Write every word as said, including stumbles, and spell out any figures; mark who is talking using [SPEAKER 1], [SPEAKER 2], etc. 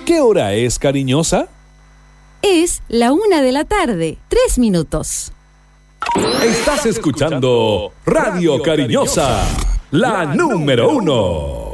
[SPEAKER 1] ¿Qué hora es, cariñosa?
[SPEAKER 2] Es la una de la tarde, tres minutos.
[SPEAKER 1] Estás escuchando Radio Cariñosa, la número uno.